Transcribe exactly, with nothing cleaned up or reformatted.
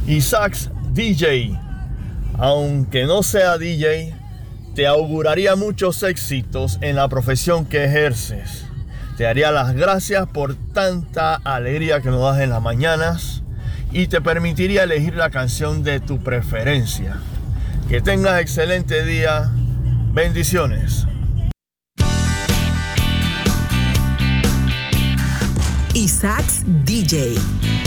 Isaacs D J. Aunque no sea D J, te auguraría muchos éxitos en la profesión que ejerces. Te daría las gracias por tanta alegría que nos das en las mañanas y te permitiría elegir la canción de tu preferencia. Que tengas excelente día. Bendiciones. Isaacs D J.